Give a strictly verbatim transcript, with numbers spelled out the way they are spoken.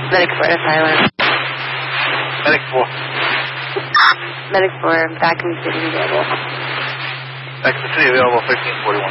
Medic four to silent. Medic four. Medic four, back in the city available. Back in the city available, fifteen forty-one.